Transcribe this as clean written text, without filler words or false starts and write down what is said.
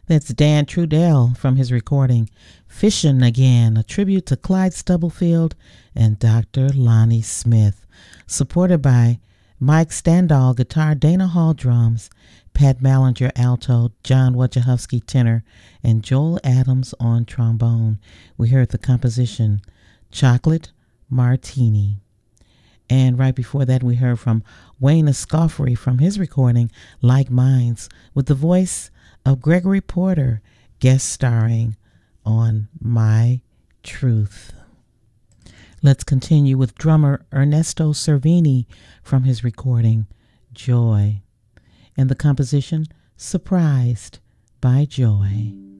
That's Dan Trudell from his recording Fishin' Again, a tribute to Clyde Stubblefield and Dr. Lonnie Smith, supported by Mike Standall, guitar, Dana Hall, drums, Pat Mallinger, alto, John Wojciechowski, tenor, and Joel Adams on trombone. We heard the composition Chocolate Martini. And right before that, we heard from Wayne Escoffery from his recording Like Minds, with the voice of Gregory Porter guest starring on My Truth. Let's continue with drummer Ernesto Cervini from his recording Joy and the composition Surprised by Joy.